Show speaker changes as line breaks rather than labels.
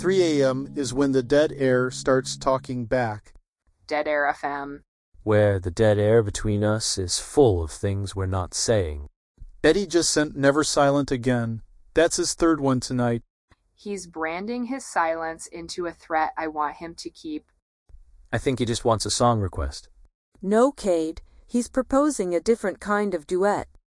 3 a.m. is when the dead air starts talking back.
Dead Air FM.
Where the dead air between us is full of things we're not saying.
Eddie just sent Never Silent again. That's his third one tonight.
He's branding his silence into a threat I want him to keep.
I think he just wants a song request.
No, Cade. He's proposing a different kind of duet.